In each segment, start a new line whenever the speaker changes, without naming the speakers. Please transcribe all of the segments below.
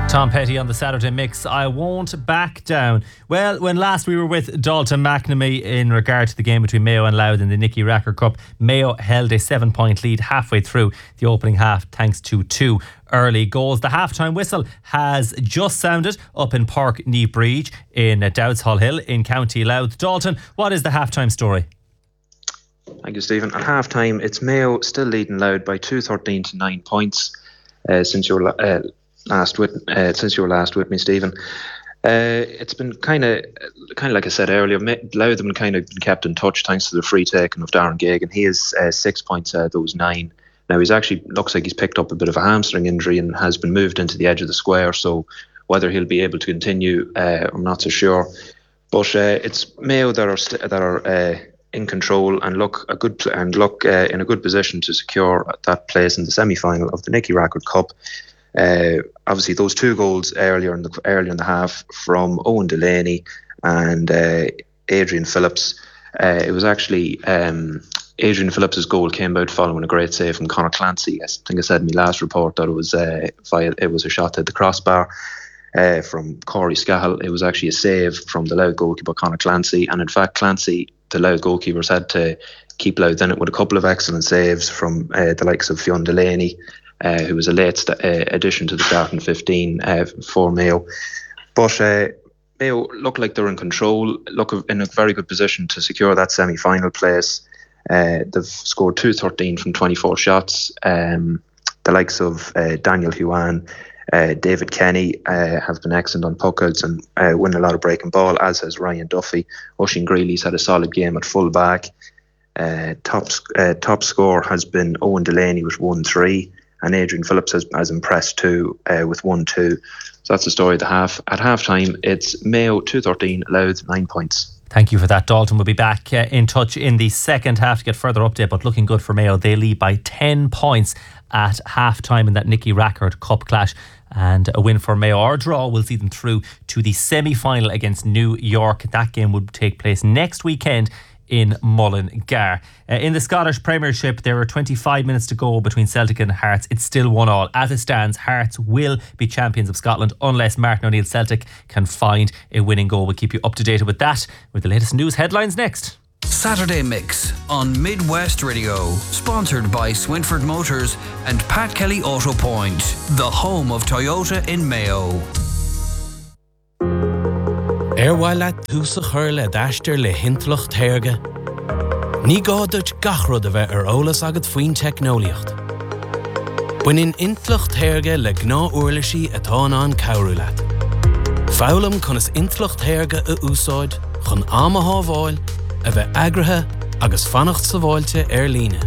Tom Petty on the Saturday Mix. I won't back down. Well, when last we were with Dalton McNamee in regard to the game between Mayo and Louth in the Nicky Rackard Cup, Mayo held a 7-point lead halfway through the opening half thanks to 2 early goals. The half-time whistle has just sounded up in Park Niamh Bríd in Dowds Hall Hill in County Louth. Dalton, what is the half-time story?
Thank you, Stephen. At half-time, it's Mayo still leading Louth by 2-13 to 9 points since you were last with me, Stephen. It's been kind of like I said earlier, Louth have been kind of kept in touch thanks to the free taking of Darren Geoghegan. He is 6 points out of those 9. Now he's actually looks like he's picked up a bit of a hamstring injury and has been moved into the edge of the square. So whether he'll be able to continue, I'm not so sure. But it's Mayo that are in control and look in a good position to secure that place in the semi-final of the Nicky Rackard Cup. Obviously, those 2 goals earlier in the half from Owen Delaney and Adrian Phillips. It was actually Adrian Phillips' goal came out following a great save from Conor Clancy. I think I said in my last report that it was a shot at the crossbar from Corey Scahill. It was actually a save from the Louth goalkeeper Conor Clancy, and in fact Clancy, the Louth goalkeepers, had to keep Louth in it with a couple of excellent saves from the likes of Fionn Delaney, who was a late addition to the starting 15 for Mayo. But Mayo look like they're in control, look in a very good position to secure that semi-final place. They've scored 2-13 from 24 shots. The likes of Daniel Huan, David Kenny have been excellent on puckouts and win a lot of breaking ball, as has Ryan Duffy. Oisin Greeley's had a solid game at full back. Top score has been Owen Delaney with 1-3. And Adrian Phillips has impressed too with 1-2. So that's the story of the half. At half time, it's Mayo 2-13, Louth 9 points.
Thank you for that, Dalton. We'll be back in touch in the second half to get further update, but looking good for Mayo. They lead by 10 points at half time in that Nicky Rackard Cup clash. And a win for Mayo or draw will see them through to the semi-final against New York. That game would take place next weekend in Mullingar. In the Scottish Premiership, there are 25 minutes to go between Celtic and Hearts. It's still 1-1. As it stands, Hearts will be champions of Scotland unless Martin O'Neill Celtic can find a winning goal. We'll keep you up to date with that, with the latest news headlines next.
Saturday Mix on Midwest Radio, sponsored by Swinford Motors and Pat Kelly Auto Point, the home of Toyota in Mayo.
Erwaile thusa chur le daistear le hintlocht thairge. Ní gádut gachrod a bheith ólas agad faoin technoliacht. Buin intlocht thairge le gná uirlisí atá an cabhrú leat. Fálam chun is intlocht thairge a úsáid chun ama hábháil a bheith agrathe agus fannacht sa bháilte líne.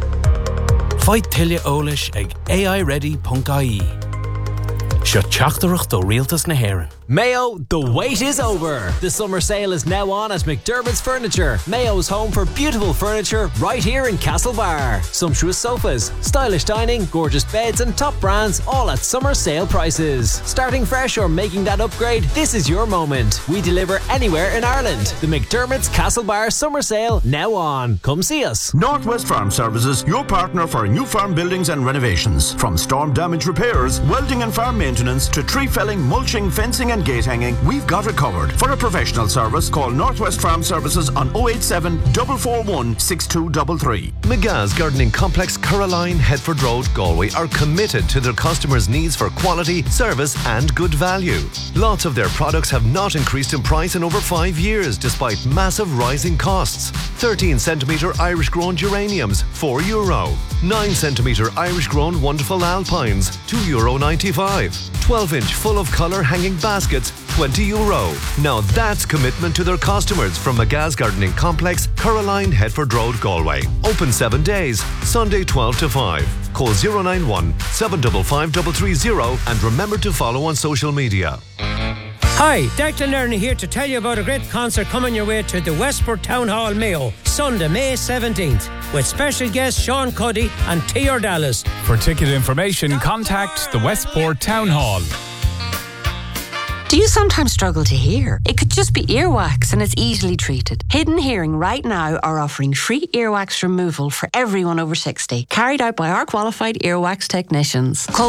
Fáid tuile ólas ag aiready.ie. Seo teachtarach do rialtas na hÉireann.
Mayo, the wait is over. The summer sale is now on at McDermott's Furniture, Mayo's home for beautiful furniture right here in Castlebar. Sumptuous sofas, stylish dining, gorgeous beds and top brands, all at summer sale prices. Starting fresh or making that upgrade, this is your moment. We deliver anywhere in Ireland. The McDermott's Castlebar summer sale now on. Come see us.
Northwest Farm Services, your partner for new farm buildings and renovations. From storm damage repairs, welding and farm maintenance to tree felling, mulching, fencing and gate hanging, we've got it covered. For a professional service, call Northwest Farm Services on 087 441 6233.
McGa's Gardening Complex, Caroline, Headford Road, Galway are committed to their customers' needs for quality, service and good value. Lots of their products have not increased in price in over 5 years despite massive rising costs. 13cm Irish grown geraniums, €4. 9cm Irish grown wonderful alpines, €2.95. 12-inch full of colour hanging baskets, €20. Now that's commitment to their customers from McGa's Gardening Complex, Caroline, Headford Road, Galway. Open 7 days, Sunday 12 to 5. Call 091 755 330 and remember to follow on social media.
Hi, Declan Lerner here to tell you about a great concert coming your way to the Westport Town Hall, Mayo, Sunday, May 17th, with special guests Sean Cuddy and T.R. Dallas.
For ticket information, contact the Westport Town Hall. Do you sometimes struggle to hear? It could just be earwax and it's easily treated. Hidden Hearing right now are offering free earwax removal for everyone over 60, carried out by our qualified earwax technicians. Call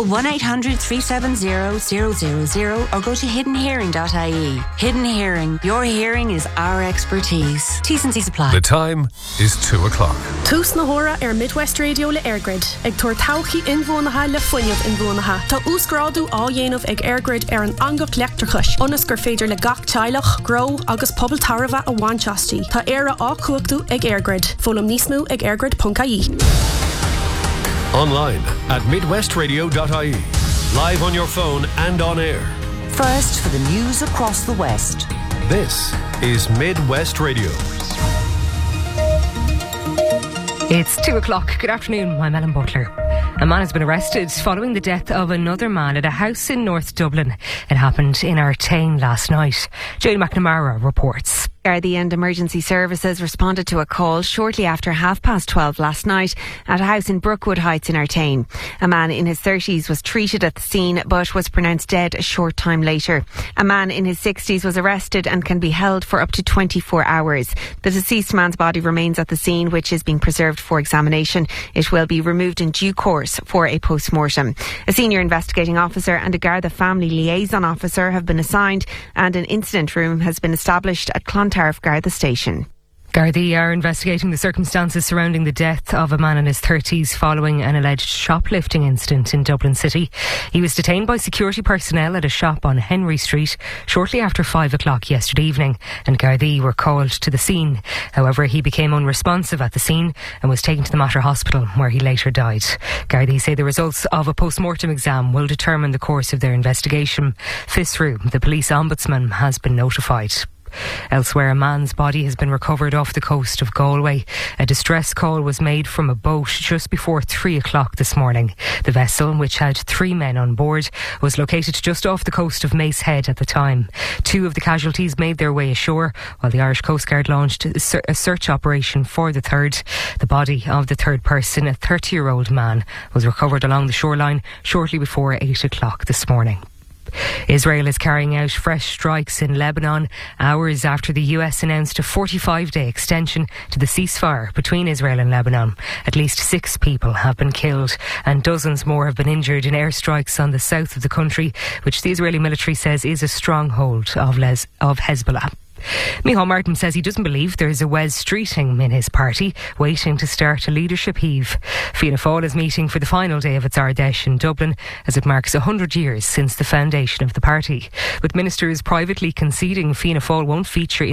1-800-370-000 or go to hiddenhearing.ie. Hidden Hearing, your hearing is our expertise. T's and C's apply.
The time is 2 o'clock.
Tús na hora Midwest Radio le Airgrid. Ag tuair tauchi inbhuanacha le foiineh inbhuanacha. Tá úsgrádu á dhéanamh ag Airgrid an angach leachtarchais. Onas gur féidir le gach teilech, gro agus pobl tarva a bhainteastí. Tá éire á cuachtú ag Airgrid. Fólam níos mú ag airgrid.ie.
Online at midwestradio.ie. Live on your phone and on air.
First for the news across the West.
This is Midwest Radio.
It's 2 o'clock. Good afternoon. I'm Ellen Butler. A man has been arrested following the death of another man at a house in North Dublin. It happened in Artane last night. Jane McNamara reports.
Gardaí and emergency services responded to a call shortly after 12:30 last night at a house in Brookwood Heights in Artane. A man in his 30s was treated at the scene but was pronounced dead a short time later. A man in his 60s was arrested and can be held for up to 24 hours. The deceased man's body remains at the scene, which is being preserved for examination. It will be removed in due course for a post-mortem. A senior investigating officer and a Garda family liaison officer have been assigned and an incident room has been established at Clontarf Garda Station.
Gardaí are investigating the circumstances surrounding the death of a man in his 30s following an alleged shoplifting incident in Dublin City. He was detained by security personnel at a shop on Henry Street shortly after 5 o'clock yesterday evening, and Gardaí were called to the scene. However, he became unresponsive at the scene and was taken to the Mater Hospital, where he later died. Gardaí say the results of a post-mortem exam will determine the course of their investigation. FISRU, the police ombudsman, has been notified. Elsewhere, a man's body has been recovered off the coast of Galway. A distress call was made from a boat just before 3 o'clock this morning. The vessel, which had 3 men on board, was located just off the coast of Macehead at the time. 2 of the casualties made their way ashore, while the Irish Coast Guard launched a search operation for the third. The body of the third person, a 30-year-old man, was recovered along the shoreline shortly before 8 o'clock this morning. Israel is carrying out fresh strikes in Lebanon hours after the US announced a 45-day extension to the ceasefire between Israel and Lebanon. At least 6 people have been killed and dozens more have been injured in airstrikes on the south of the country, which the Israeli military says is a stronghold of Hezbollah. Micheál Martin says he doesn't believe there is a Wes Streeting in his party waiting to start a leadership heave. Fianna Fáil is meeting for the final day of its Ardèche in Dublin as it marks 100 years since the foundation of the party. With ministers privately conceding Fianna Fáil won't feature in